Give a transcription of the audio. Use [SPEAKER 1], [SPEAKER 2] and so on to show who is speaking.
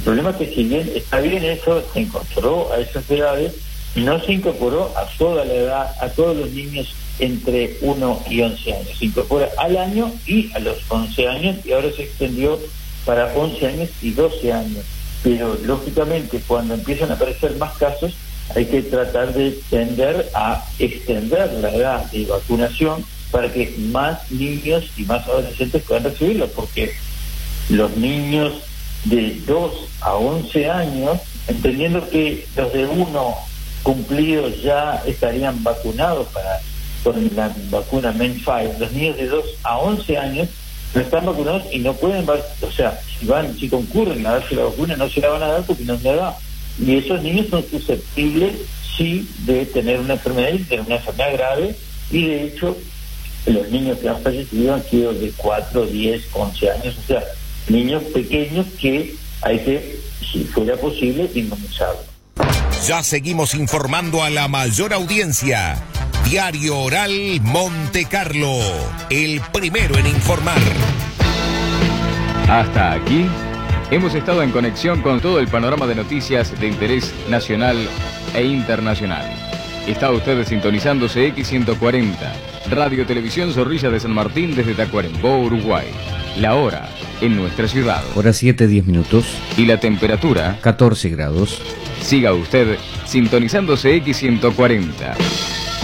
[SPEAKER 1] problema es que si bien está bien eso, se incorporó a esas edades, no se incorporó a toda la edad, a todos los niños entre 1 y 11 años. Se incorpora al año y a los 11 años, y ahora se extendió para 11 años y 12 años. Pero, lógicamente, cuando empiezan a aparecer más casos, hay que tratar de tender a extender la edad de vacunación para que más niños y más adolescentes puedan recibirlo, porque los niños de 2 a 11 años, entendiendo que los de 1 cumplidos ya estarían vacunados con la vacuna MEN5, los niños de 2 a 11 años no están vacunados y no pueden, o sea, si concurren a darse la vacuna, no se la van a dar porque no se la da. Y esos niños son susceptibles, sí, de tener una enfermedad grave, y de hecho, los niños que han fallecido han sido de 4, 10, 11 años, o sea, niños pequeños que hay que, si fuera posible, inmunizarlos.
[SPEAKER 2] Ya seguimos informando a la mayor audiencia. Diario Oral Monte Carlo, el primero en informar.
[SPEAKER 3] Hasta aquí hemos estado en conexión con todo el panorama de noticias de interés nacional e internacional. Está usted sintonizando CX140, Radio Televisión Zorrilla de San Martín desde Tacuarembó, Uruguay. La hora en nuestra ciudad.
[SPEAKER 4] Hora 7:10.
[SPEAKER 3] Y la temperatura
[SPEAKER 4] 14 grados.
[SPEAKER 3] Siga usted sintonizando CX140.